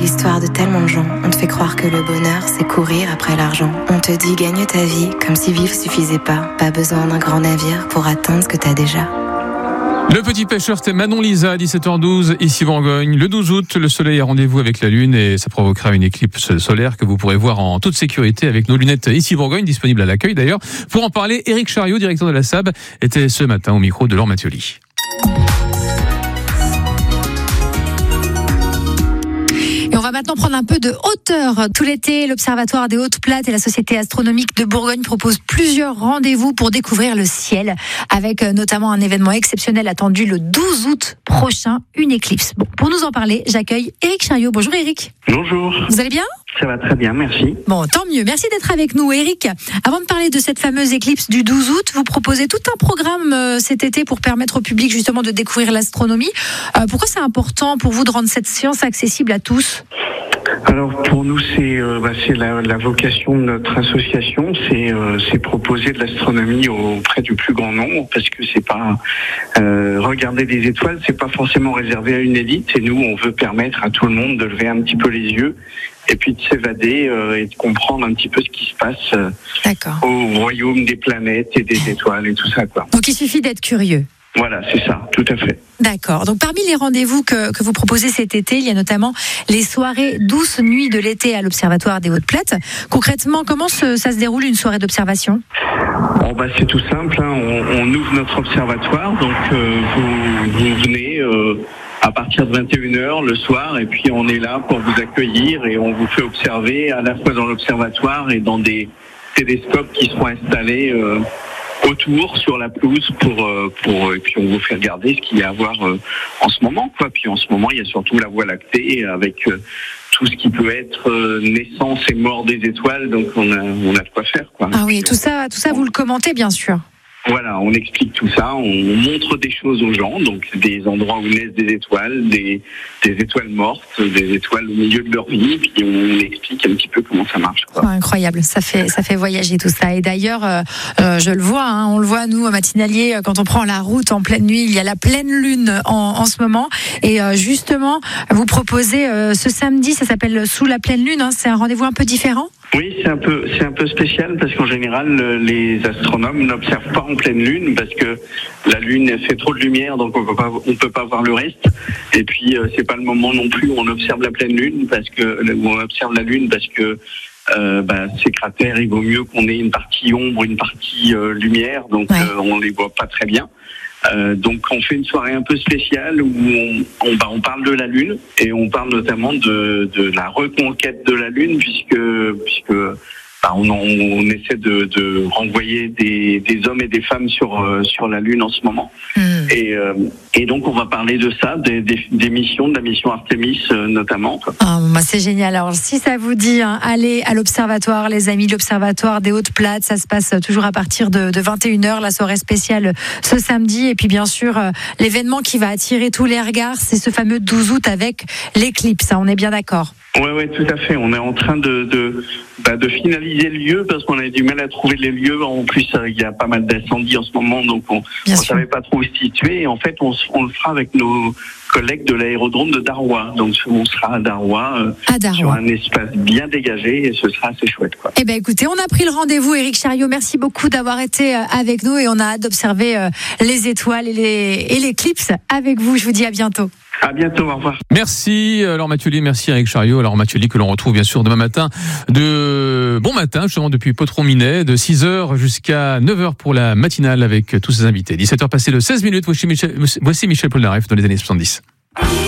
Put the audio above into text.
l'histoire de tellement de gens. On te fait croire que le bonheur, c'est courir après l'argent. On te dit gagne ta vie, comme si vivre suffisait pas. Pas besoin d'un grand navire pour atteindre ce que t'as déjà. Le petit pêcheur, c'était Manon Lisa, 17h12, ici Bourgogne. Le 12 août, le soleil a rendez-vous avec la lune et ça provoquera une éclipse solaire que vous pourrez voir en toute sécurité avec nos lunettes ici Bourgogne, disponibles à l'accueil d'ailleurs. Pour en parler, Éric Chariot, directeur de la SAB, était ce matin au micro de Laure Mathioli. On va maintenant prendre un peu de hauteur. Tout l'été, l'Observatoire des Hautes Plates et la Société astronomique de Bourgogne proposent plusieurs rendez-vous pour découvrir le ciel, avec notamment un événement exceptionnel attendu le 12 août prochain, une éclipse. Bon, pour nous en parler, j'accueille Éric Chariot. Bonjour Éric. Bonjour. Vous allez bien ? Ça va très bien, merci. Bon, tant mieux. Merci d'être avec nous, Éric. Avant de parler de cette fameuse éclipse du 12 août, vous proposez tout un programme cet été pour permettre au public justement de découvrir l'astronomie. Pourquoi c'est important pour vous de rendre cette science accessible à tous ? Alors pour nous c'est la vocation de notre association, c'est proposer de l'astronomie auprès du plus grand nombre, parce que c'est pas regarder des étoiles, c'est pas forcément réservé à une élite, et nous on veut permettre à tout le monde de lever un petit peu les yeux et puis de s'évader et de comprendre un petit peu ce qui se passe au royaume des planètes et des étoiles et tout ça quoi. Donc il suffit d'être curieux. Voilà, c'est ça, tout à fait. D'accord. Donc parmi les rendez-vous que vous proposez cet été, il y a notamment les soirées douces nuits de l'été à l'Observatoire des Hautes Plates. Concrètement, comment ça se déroule une soirée d'observation ? C'est tout simple, hein. On ouvre notre observatoire, donc vous venez à partir de 21h le soir, et puis on est là pour vous accueillir et on vous fait observer à la fois dans l'observatoire et dans des télescopes qui seront installés autour sur la pelouse et puis on vous fait regarder ce qu'il y a à voir en ce moment quoi. Puis en ce moment il y a surtout la Voie lactée avec tout ce qui peut être naissance et mort des étoiles, donc on a de quoi faire quoi. Ah oui, tout ça vous le commentez bien sûr. Voilà, on explique tout ça, on montre des choses aux gens, donc des endroits où naissent des étoiles mortes, des étoiles au milieu de leur vie, puis on explique un petit peu comment ça marche. Quoi. Oh, incroyable, ça fait voyager tout ça. Et d'ailleurs, je le vois, on le voit nous à Matinalier, quand on prend la route en pleine nuit, il y a la pleine lune en ce moment. Et justement, vous proposez ce samedi, ça s'appelle Sous la pleine lune, hein, c'est un rendez-vous un peu différent ? Oui, c'est un peu spécial parce qu'en général les astronomes n'observent pas en pleine lune parce que la lune fait trop de lumière, donc on peut pas voir le reste. Et puis c'est pas le moment non plus où on observe la pleine lune parce que ces cratères, il vaut mieux qu'on ait une partie ombre, une partie lumière, donc on les voit pas très bien. Donc on fait une soirée un peu spéciale où on parle de la Lune et on parle notamment de la reconquête de la Lune puisque on essaie de renvoyer des hommes et des femmes sur la Lune en ce moment. Et donc on va parler de ça, des missions, de la mission Artemis notamment. C'est génial. Alors si ça vous dit, allez à l'observatoire, les amis de l'Observatoire des Hautes Plates, ça se passe toujours à partir de 21h, la soirée spéciale ce samedi. Et puis bien sûr, l'événement qui va attirer tous les regards, c'est ce fameux 12 août avec l'éclipse, on est bien d'accord ? Ouais, tout à fait. On est en train de finaliser le lieu parce qu'on a du mal à trouver les lieux. En plus, il y a pas mal d'incendies en ce moment, donc on savait pas trop où se situer. Et en fait, on le fera avec nos collègues de l'aérodrome de Darrois. Donc, on sera à Darrois, sur un espace bien dégagé et ce sera assez chouette, quoi. Eh ben, écoutez, on a pris le rendez-vous. Éric Chariot, merci beaucoup d'avoir été avec nous et on a hâte d'observer les étoiles et l'éclipse avec vous. Je vous dis à bientôt. À bientôt, au revoir. Merci Laure Mathioli, merci Éric Chariot. Laure Mathioli que l'on retrouve bien sûr demain matin bon matin, justement depuis Potron-Minet, de 6h jusqu'à 9h pour la matinale avec tous ses invités. 17h passées de 16 minutes, voici Michel Polnareff dans les années 70.